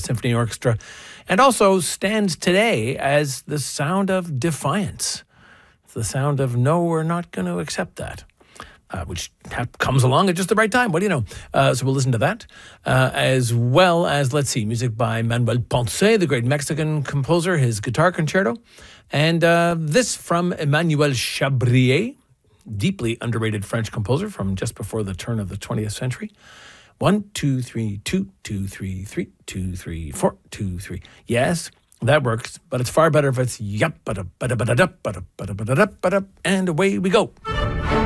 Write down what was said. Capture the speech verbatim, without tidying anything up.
Symphony Orchestra, and also stands today as the sound of defiance. It's the sound of, no, we're not going to accept that. Uh, which ha- comes along at just the right time. What do you know? Uh, so we'll listen to that, uh, as well as, let's see, music by Manuel Ponce, the great Mexican composer, his guitar concerto. And uh, this from Emmanuel Chabrier, deeply underrated French composer from just before the turn of the twentieth century. One, two, three, two, two, three, three, two, three, four, two, three. Yes, that works, but it's far better if it's yup, ba-da, ba-da, ba-da, ba-da, ba-da, ba-da, ba-da, and away we go.